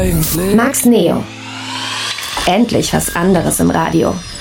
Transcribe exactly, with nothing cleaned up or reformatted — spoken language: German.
eigentlich? Max Neo. Endlich was anderes im Radio.